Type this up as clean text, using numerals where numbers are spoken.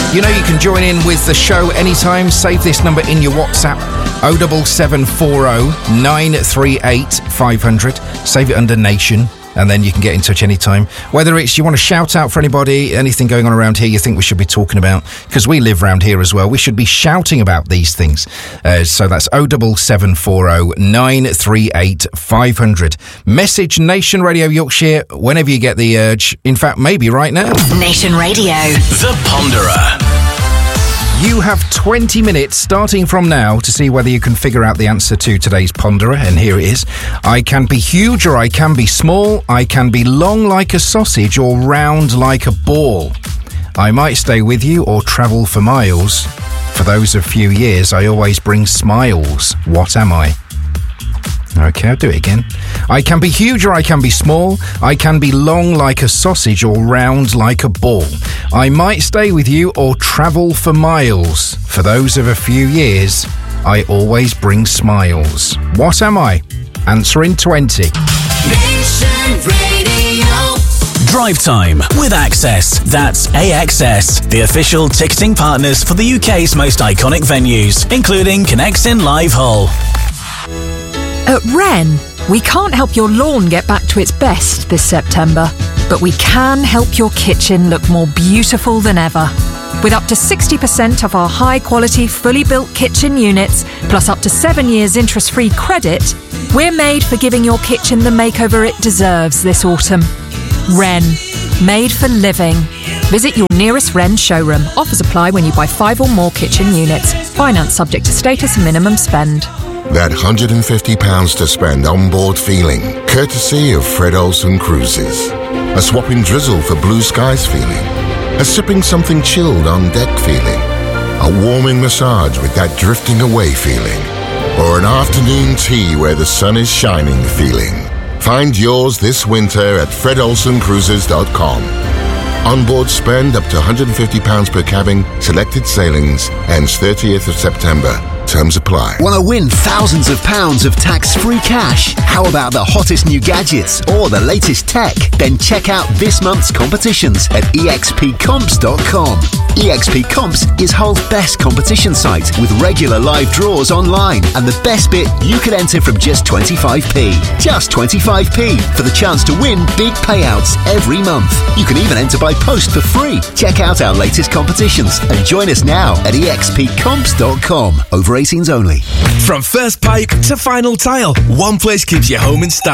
You know you can join in with the show anytime. Save this number in your WhatsApp, 07740 938 500. Save it under Nation, and then you can get in touch anytime. Whether it's you want to shout out for anybody, anything going on around here you think we should be talking about, because we live around here as well. We should be shouting about these things. So that's 07740 938 500. Message Nation Radio Yorkshire whenever you get the urge. In fact, maybe right now. Nation Radio. The Ponderer. You have 20 minutes starting from now to see whether you can figure out the answer to today's Ponderer, and here it is. I can be huge or I can be small. I can be long like a sausage or round like a ball. I might stay with you or travel for miles. For those of few years, I always bring smiles. What am I? Okay, I'll do it again. I can be huge or I can be small. I can be long like a sausage or round like a ball. I might stay with you or travel for miles. For those of a few years, I always bring smiles. What am I? Answer in 20. Nation Radio. Drive time with Access. That's AXS, the official ticketing partners for the UK's most iconic venues, including Connexin Live Hull. At Wren, we can't help your lawn get back to its best this September, but we can help your kitchen look more beautiful than ever. With up to 60% of our high-quality, fully built kitchen units, plus up to 7 years interest-free credit, we're made for giving your kitchen the makeover it deserves this autumn. Wren, made for living. Visit your nearest Wren showroom. Offers apply when you buy 5 or more kitchen units. Finance subject to status and minimum spend. That £150 to spend on board feeling, courtesy of Fred Olsen Cruises. A swapping drizzle for blue skies feeling. A sipping something chilled on deck feeling. A warming massage with that drifting away feeling. Or an afternoon tea where the sun is shining feeling. Find yours this winter at fredolsencruises.com. Onboard spend up to £150 per cabin, selected sailings, ends 30th of September. Terms apply. Want to win thousands of pounds of tax-free cash? How about the hottest new gadgets or the latest tech? Then check out this month's competitions at expcomps.com. EXP Comps is Hull's best competition site with regular live draws online, and the best bit, you can enter from just 25p. Just 25p for the chance to win big payouts every month. You can even enter by post for free. Check out our latest competitions and join us now at expcomps.com. Over 18s only. From first pipe to final tile, one place keeps you home in style.